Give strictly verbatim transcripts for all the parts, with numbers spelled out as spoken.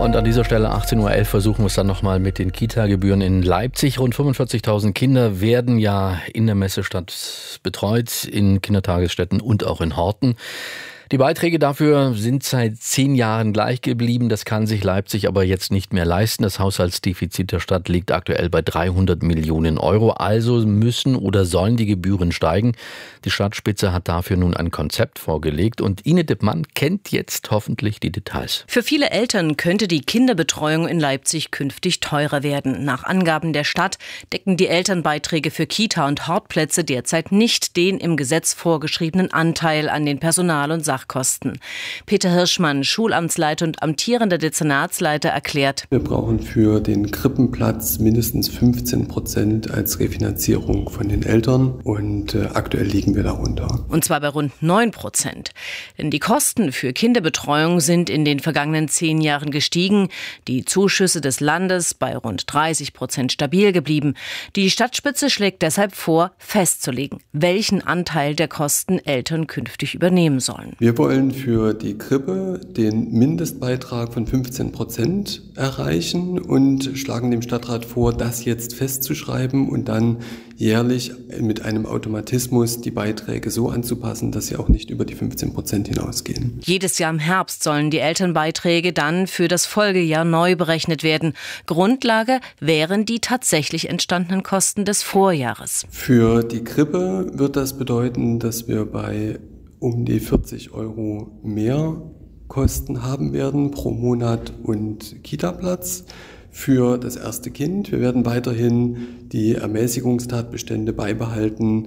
Und an dieser Stelle achtzehn Uhr elf versuchen wir es dann nochmal mit den Kita-Gebühren in Leipzig. Rund fünfundvierzigtausend Kinder werden ja in der Messestadt betreut, in Kindertagesstätten und auch in Horten. Die Beiträge dafür sind seit zehn Jahren gleich geblieben. Das kann sich Leipzig aber jetzt nicht mehr leisten. Das Haushaltsdefizit der Stadt liegt aktuell bei dreihundert Millionen Euro. Also müssen oder sollen die Gebühren steigen. Die Stadtspitze hat dafür nun ein Konzept vorgelegt. Und Ine Dippmann kennt jetzt hoffentlich die Details. Für viele Eltern könnte die Kinderbetreuung in Leipzig künftig teurer werden. Nach Angaben der Stadt decken die Elternbeiträge für Kita- und Hortplätze derzeit nicht den im Gesetz vorgeschriebenen Anteil an den Personal- und Sach Kosten. Peter Hirschmann, Schulamtsleiter und amtierender Dezernatsleiter, erklärt: Wir brauchen für den Krippenplatz mindestens fünfzehn Prozent als Refinanzierung von den Eltern und äh, aktuell liegen wir darunter. Und zwar bei rund neun Prozent. Denn die Kosten für Kinderbetreuung sind in den vergangenen zehn Jahren gestiegen, die Zuschüsse des Landes bei rund dreißig Prozent stabil geblieben. Die Stadtspitze schlägt deshalb vor, festzulegen, welchen Anteil der Kosten Eltern künftig übernehmen sollen. Wir wollen für die Krippe den Mindestbeitrag von fünfzehn Prozent erreichen und schlagen dem Stadtrat vor, das jetzt festzuschreiben und dann jährlich mit einem Automatismus die Beiträge so anzupassen, dass sie auch nicht über die fünfzehn Prozent hinausgehen. Jedes Jahr im Herbst sollen die Elternbeiträge dann für das Folgejahr neu berechnet werden. Grundlage wären die tatsächlich entstandenen Kosten des Vorjahres. Für die Krippe wird das bedeuten, dass wir bei um die vierzig Euro mehr Kosten haben werden pro Monat und Kita-Platz für das erste Kind. Wir werden weiterhin die Ermäßigungstatbestände beibehalten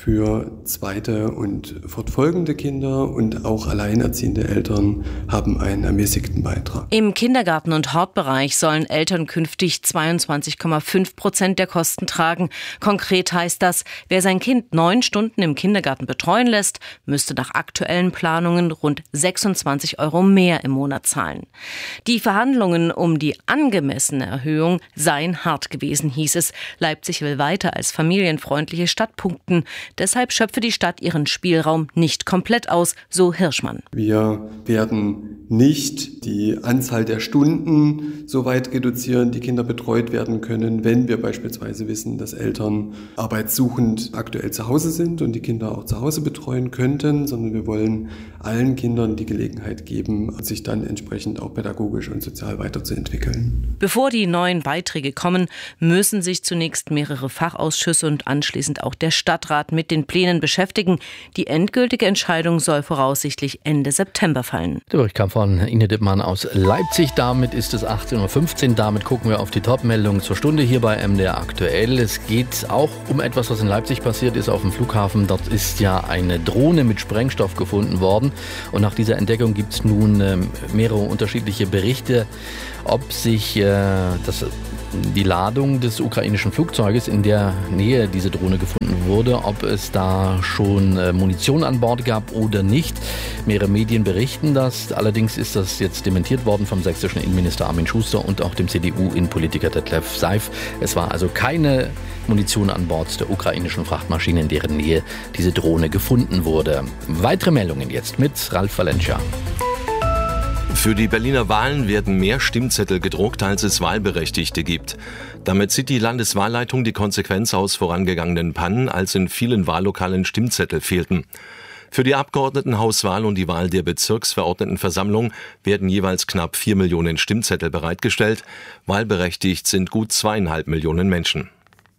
für zweite und fortfolgende Kinder, und auch alleinerziehende Eltern haben einen ermäßigten Beitrag. Im Kindergarten- und Hortbereich sollen Eltern künftig zweiundzwanzig Komma fünf Prozent der Kosten tragen. Konkret heißt das, wer sein Kind neun Stunden im Kindergarten betreuen lässt, müsste nach aktuellen Planungen rund sechsundzwanzig Euro mehr im Monat zahlen. Die Verhandlungen um die angemessene Erhöhung seien hart gewesen, hieß es. Leipzig will weiter als familienfreundliche Stadt punkten. Deshalb schöpfe die Stadt ihren Spielraum nicht komplett aus, so Hirschmann. Wir werden nicht die Anzahl der Stunden so weit reduzieren, die Kinder betreut werden können, wenn wir beispielsweise wissen, dass Eltern arbeitssuchend aktuell zu Hause sind und die Kinder auch zu Hause betreuen könnten, sondern wir wollen allen Kindern die Gelegenheit geben, sich dann entsprechend auch pädagogisch und sozial weiterzuentwickeln. Bevor die neuen Beiträge kommen, müssen sich zunächst mehrere Fachausschüsse und anschließend auch der Stadtrat mit den Plänen beschäftigen. Die endgültige Entscheidung soll voraussichtlich Ende September fallen. Der Bericht kam von Ine Dippmann aus Leipzig. Damit ist es achtzehn Uhr fünfzehn. Damit gucken wir auf die Top-Meldungen zur Stunde hier bei M D R aktuell. Es geht auch um etwas, was in Leipzig passiert ist auf dem Flughafen. Dort ist ja eine Drohne mit Sprengstoff gefunden worden. Und nach dieser Entdeckung gibt es nun äh, mehrere unterschiedliche Berichte, ob sich äh, das die Ladung des ukrainischen Flugzeuges, in der Nähe diese Drohne gefunden wurde, ob es da schon Munition an Bord gab oder nicht. Mehrere Medien berichten das. Allerdings ist das jetzt dementiert worden vom sächsischen Innenminister Armin Schuster und auch dem C D U-Innenpolitiker Detlef Seif. Es war also keine Munition an Bord der ukrainischen Frachtmaschine, in deren Nähe diese Drohne gefunden wurde. Weitere Meldungen jetzt mit Ralf Valencia. Für die Berliner Wahlen werden mehr Stimmzettel gedruckt, als es Wahlberechtigte gibt. Damit zieht die Landeswahlleitung die Konsequenz aus vorangegangenen Pannen, als in vielen Wahllokalen Stimmzettel fehlten. Für die Abgeordnetenhauswahl und die Wahl der Bezirksverordnetenversammlung werden jeweils knapp vier Millionen Stimmzettel bereitgestellt. Wahlberechtigt sind gut zweieinhalb Millionen Menschen.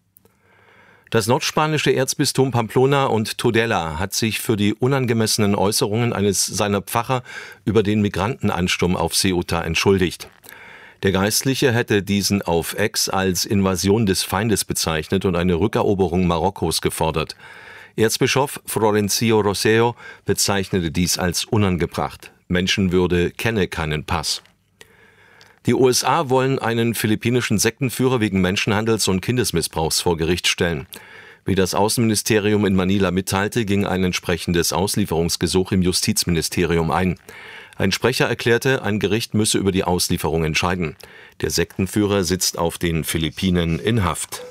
Das nordspanische Erzbistum Pamplona und Tudela hat sich für die unangemessenen Äußerungen eines seiner Pfarrer über den Migrantenansturm auf Ceuta entschuldigt. Der Geistliche hätte diesen auf X als Invasion des Feindes bezeichnet und eine Rückeroberung Marokkos gefordert. Erzbischof Florencio Roseo bezeichnete dies als unangebracht. Menschenwürde kenne keinen Pass. Die U S A wollen einen philippinischen Sektenführer wegen Menschenhandels und Kindesmissbrauchs vor Gericht stellen. Wie das Außenministerium in Manila mitteilte, ging ein entsprechendes Auslieferungsgesuch im Justizministerium ein. Ein Sprecher erklärte, ein Gericht müsse über die Auslieferung entscheiden. Der Sektenführer sitzt auf den Philippinen in Haft.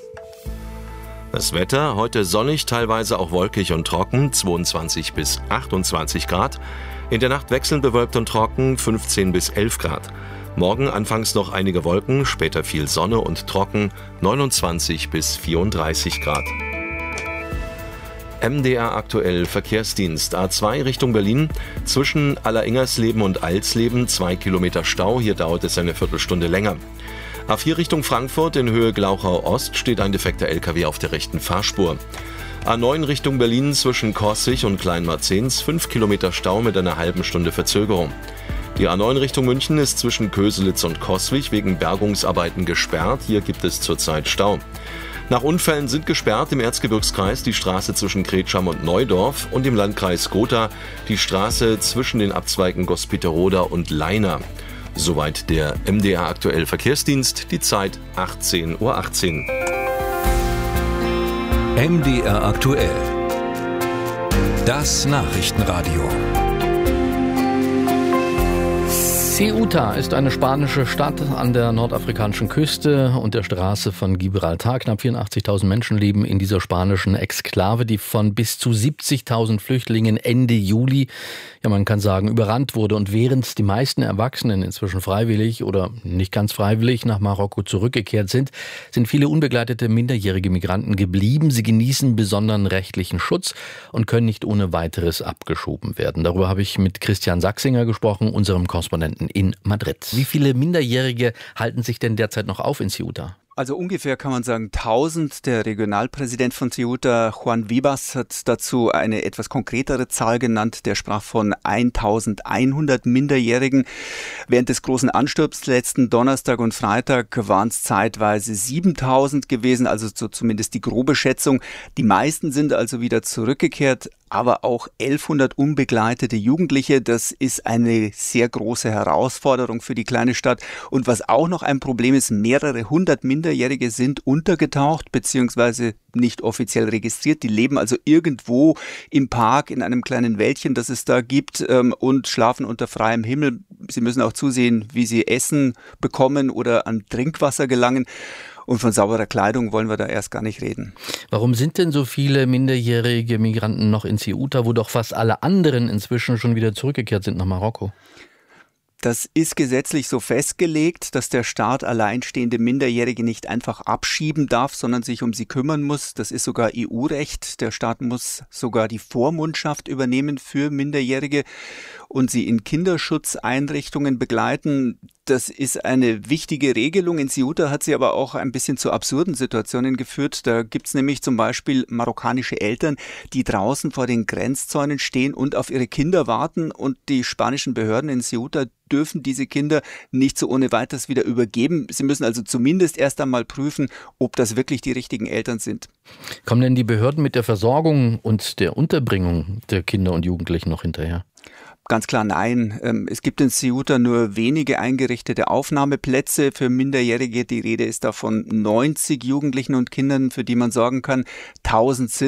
Das Wetter, heute sonnig, teilweise auch wolkig und trocken, zweiundzwanzig bis achtundzwanzig Grad. In der Nacht wechselnd bewölkt und trocken, fünfzehn bis elf Grad. Morgen anfangs noch einige Wolken, später viel Sonne und trocken, neunundzwanzig bis vierunddreißig Grad. M D R aktuell Verkehrsdienst. A zwei Richtung Berlin. Zwischen Alleringers-Leben und Alsleben zwei Kilometer Stau. Hier dauert es eine Viertelstunde länger. A vier Richtung Frankfurt in Höhe Glauchau Ost steht ein defekter L K W auf der rechten Fahrspur. A neun Richtung Berlin zwischen Korszig und Kleinmarzens fünf Kilometer Stau mit einer halben Stunde Verzögerung. Die A neun Richtung München ist zwischen Köselitz und Coswig wegen Bergungsarbeiten gesperrt. Hier gibt es zurzeit Stau. Nach Unfällen sind gesperrt im Erzgebirgskreis die Straße zwischen Kretscham und Neudorf und im Landkreis Gotha die Straße zwischen den Abzweigen Gospiterroda und Leina. Soweit der M D R aktuell Verkehrsdienst, die Zeit achtzehn Uhr achtzehn. M D R aktuell. Das Nachrichtenradio. Ceuta ist eine spanische Stadt an der nordafrikanischen Küste und der Straße von Gibraltar. Knapp vierundachtzigtausend Menschen leben in dieser spanischen Exklave, die von bis zu siebzigtausend Flüchtlingen Ende Juli, ja man kann sagen, überrannt wurde. Und während die meisten Erwachsenen inzwischen freiwillig oder nicht ganz freiwillig nach Marokko zurückgekehrt sind, sind viele unbegleitete minderjährige Migranten geblieben. Sie genießen besonderen rechtlichen Schutz und können nicht ohne weiteres abgeschoben werden. Darüber habe ich mit Christian Sachsinger gesprochen, unserem Korrespondenten in Madrid. Wie viele Minderjährige halten sich denn derzeit noch auf in Ceuta? Also ungefähr kann man sagen tausend. Der Regionalpräsident von Ceuta, Juan Vivas, hat dazu eine etwas konkretere Zahl genannt. Der sprach von eintausendeinhundert Minderjährigen. Während des großen Ansturbs letzten Donnerstag und Freitag waren es zeitweise siebentausend gewesen, also so zumindest die grobe Schätzung. Die meisten sind also wieder zurückgekehrt, aber auch elfhundert unbegleitete Jugendliche. Das ist eine sehr große Herausforderung für die kleine Stadt. Und was auch noch ein Problem ist, mehrere hundert Minderjährige sind untergetaucht bzw. nicht offiziell registriert. Die leben also irgendwo im Park in einem kleinen Wäldchen, das es da gibt, ähm, und schlafen unter freiem Himmel. Sie müssen auch zusehen, wie sie Essen bekommen oder an Trinkwasser gelangen. Und von sauberer Kleidung wollen wir da erst gar nicht reden. Warum sind denn so viele minderjährige Migranten noch in Ceuta, wo doch fast alle anderen inzwischen schon wieder zurückgekehrt sind nach Marokko? Das ist gesetzlich so festgelegt, dass der Staat alleinstehende Minderjährige nicht einfach abschieben darf, sondern sich um sie kümmern muss. Das ist sogar E U-Recht. Der Staat muss sogar die Vormundschaft übernehmen für Minderjährige und sie in Kinderschutzeinrichtungen begleiten. Das ist eine wichtige Regelung. In Ceuta hat sie aber auch ein bisschen zu absurden Situationen geführt. Da gibt es nämlich zum Beispiel marokkanische Eltern, die draußen vor den Grenzzäunen stehen und auf ihre Kinder warten. Und die spanischen Behörden in Ceuta dürfen diese Kinder nicht so ohne weiteres wieder übergeben. Sie müssen also zumindest erst einmal prüfen, ob das wirklich die richtigen Eltern sind. Kommen denn die Behörden mit der Versorgung und der Unterbringung der Kinder und Jugendlichen noch hinterher? Ganz klar nein. Es gibt in Ceuta nur wenige eingerichtete Aufnahmeplätze für Minderjährige. Die Rede ist da von neunzig Jugendlichen und Kindern, für die man sorgen kann. tausend sind